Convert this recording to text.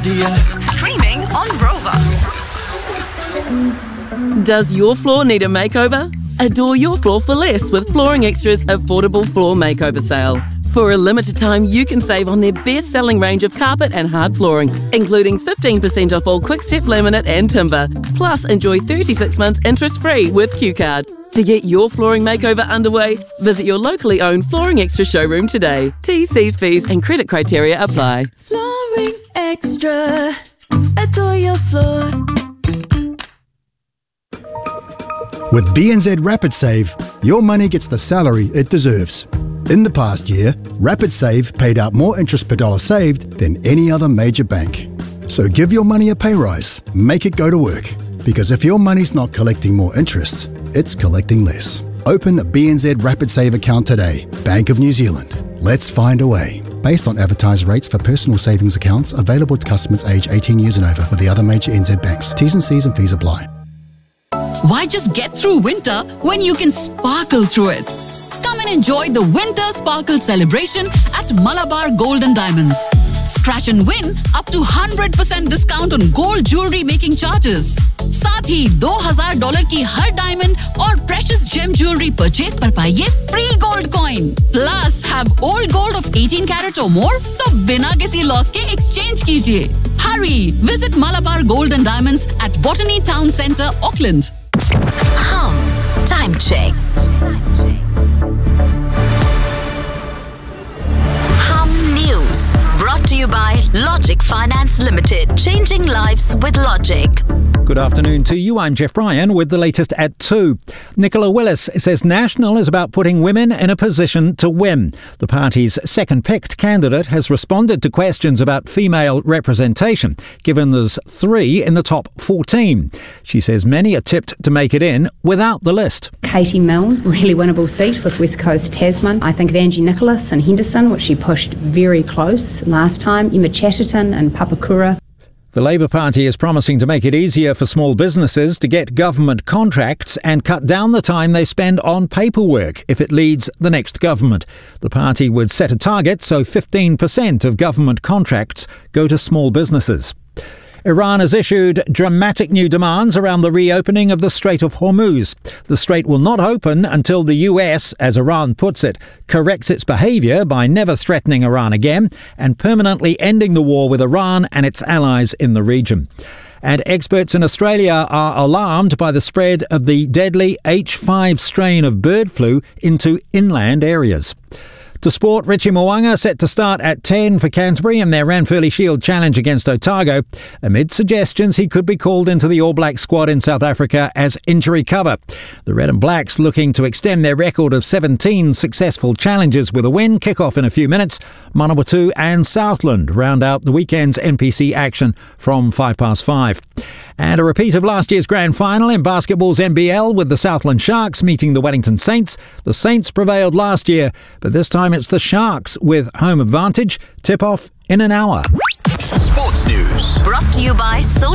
idea. Streaming on Rover. Does your floor need a makeover? Adore your floor for less with Flooring Extra's affordable floor makeover sale. For a limited time, you can save on their best-selling range of carpet and hard flooring, including 15% off all Quick-Step laminate and timber. Plus, enjoy 36 months interest-free with Q-Card. To get your flooring makeover underway, visit your locally owned Flooring Extra showroom today. T's, C's, fees and credit criteria apply. Flooring Extra. Adore your floor. With BNZ Rapid Save, your money gets the salary it deserves. In the past year, Rapid Save paid out more interest per dollar saved than any other major bank. So give your money a pay rise, make it go to work. Because if your money's not collecting more interest, it's collecting less. Open a BNZ Rapid Save account today. Bank of New Zealand. Let's find a way. Based on advertised rates for personal savings accounts available to customers aged 18 years and over with the other major NZ banks. T's and C's and fees apply. Why just get through winter when you can sparkle through it? Come and enjoy the Winter Sparkle celebration at Malabar Gold and Diamonds. Scratch and win up to 100% discount on gold jewelry making charges. साथ ही $2000 की हर diamond और precious GeM jewellery purchase पर पाइए free gold coin. Plus have old gold of 18 carat or more तो बिना किसी loss के exchange कीजिए. Hurry! Visit Malabar Gold and Diamonds at Botany Town Centre, Auckland. Time check. News brought to you by Logic Finance Limited. Changing lives with Logic. Good afternoon to you. I'm Jeff Bryan with the latest at 2. Nicola Willis says National is about putting women in a position to win. The party's second-picked candidate has responded to questions about female representation, given there's 3 in the top 14. She says many are tipped to make it in without the list. Katie Milne, really winnable seat with West Coast Tasman. I think of Angie Nicholas and Henderson, which she pushed very close last time. Emma Chatterton and Papakura. The Labour Party is promising to make it easier for small businesses to get government contracts and cut down the time they spend on paperwork if it leads the next government. The party would set a target so 15% of government contracts go to small businesses. Iran has issued dramatic new demands around the reopening of the Strait of Hormuz. The strait will not open until the US, as Iran puts it, corrects its behaviour by never threatening Iran again and permanently ending the war with Iran and its allies in the region. And experts in Australia are alarmed by the spread of the deadly H5 strain of bird flu into inland areas. To sport, Richie Mo'unga set to start at 10 for Canterbury in their Ranfurly Shield challenge against Otago, amid suggestions he could be called into the All Black squad in South Africa as injury cover. The Red and Blacks looking to extend their record of 17 successful challenges with a win. Kick-off in a few minutes. Manawatu and Southland round out the weekend's NPC action from 5:05. And a repeat of last year's grand final in basketball's NBL with the Southland Sharks meeting the Wellington Saints. The Saints prevailed last year, but this time it's the Sharks with home advantage. Tip-off in an hour. Sports News brought to you by Soda